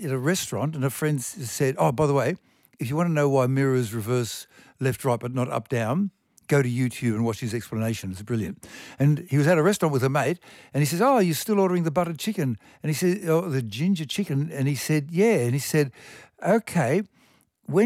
at a restaurant, and a friend said, "Oh, by the way, if you want to know why mirrors reverse left, right, but not up, down, go to YouTube and watch his explanation. It's brilliant." And he was at a restaurant with a mate, and he says, "Oh, you're still ordering the buttered chicken?" And he said, "Oh, the ginger chicken." And he said, "Yeah." And he said, "Okay,